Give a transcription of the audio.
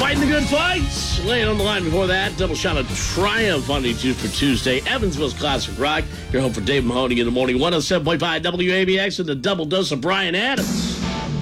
Fighting the good fights. Laying on the line before that. Double shot of triumph on YouTube for Tuesday. Evansville's Classic Rock. You're home for Dave Mahoney in the morning. 107.5 WABX and the double dose of Brian Adams.